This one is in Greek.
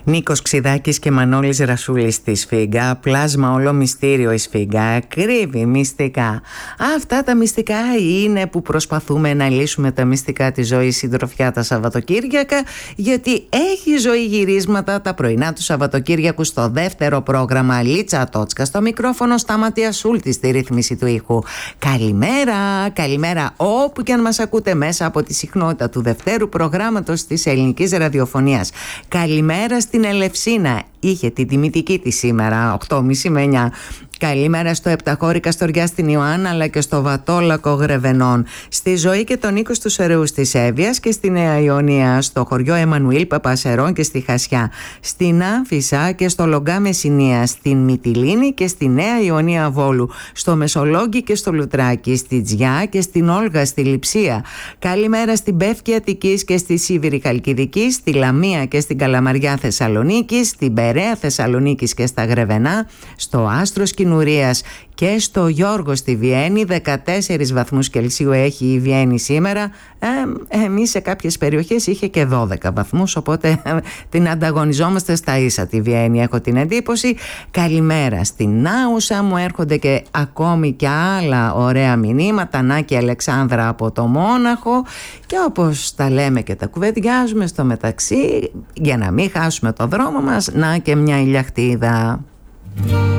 Νίκος Ξιδάκης και Μανώλης Ρασούλης στη Σφίγγα. Πλάσμα όλο μυστήριο η Σφίγγα. Κρύβει μυστικά. Αυτά τα μυστικά είναι που προσπαθούμε να λύσουμε, τα μυστικά της ζωής συντροφιά τα Σαββατοκύριακα, γιατί έχει ζωή γυρίσματα τα πρωινά του Σαββατοκύριακου στο δεύτερο πρόγραμμα. Λίτσα Τότσκα στο μικρόφωνο, Σταματία Σούλτη στη ρύθμιση του ήχου. Καλημέρα, καλημέρα όπου και αν μας ακούτε μέσα από τη συχνότητα του δευτέρου προγράμματος της ελληνικής ραδιοφωνίας. Καλημέρα στην Ελευσίνα, είχε την τιμητική της σήμερα 8.30 με 9. Καλημέρα στο Επταχώρη Στοριά στην Ιωάννα, αλλά και στο Βατόλακο Γρεβενών, στη Ζωή και τον Νίκο στους Ερεούς της Εύβοιας και στη Νέα Ιωνία, στο χωριό Εμμανουήλ Παπασερών και στη Χασιά, στην Άμφισσα και στο Λογκά Μεσσηνία, στην Μυτιλήνη και στη Νέα Ιωνία Βόλου, στο Μεσολόγγι και στο Λουτράκι, στη Τζιά και στην Όλγα στη Λειψία. Καλημέρα στην Πεύκη Αττικής και στη Σίβηρη Χαλκιδική, στη Λαμία και στην Καλαμαριά Θεσσαλονίκης, στην Περαία Θεσσαλονίκης και στα Γρεβενά, στο Άστρος Κινουρίας και στο Γιώργο στη Βιέννη. 14 βαθμούς Κελσίου έχει η Βιέννη σήμερα. Εμείς σε κάποιες περιοχές είχε και 12 βαθμούς, οπότε την ανταγωνιζόμαστε στα ίσα τη Βιέννη, έχω την εντύπωση. Καλημέρα στην Άουσα, μου έρχονται και ακόμη και άλλα ωραία μηνύματα. Να και Αλεξάνδρα από το Μόναχο, και όπως τα λέμε και τα κουβεντιάζουμε στο μεταξύ, για να μην χάσουμε το δρόμο μας, να και μια ηλιαχτίδα.